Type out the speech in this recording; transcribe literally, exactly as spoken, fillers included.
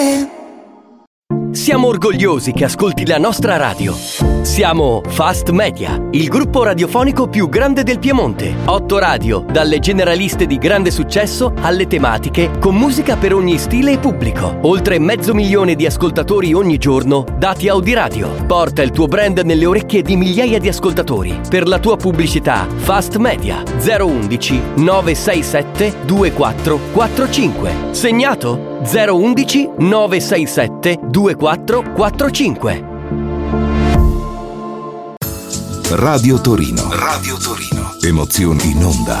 Siamo orgogliosi che ascolti la nostra radio. Siamo Fast Media, il gruppo radiofonico più grande del Piemonte. Otto radio, dalle generaliste di grande successo alle tematiche, con musica per ogni stile e pubblico. Oltre mezzo milione di ascoltatori ogni giorno, dati Audiradio. Porta il tuo brand nelle orecchie di migliaia di ascoltatori. Per la tua pubblicità, Fast Media zero undici nove sei sette due quattro quattro cinque. Segnato? zero undici nove sei sette due quattro quattro cinque. Radio Torino. Radio Torino. Emozioni in onda.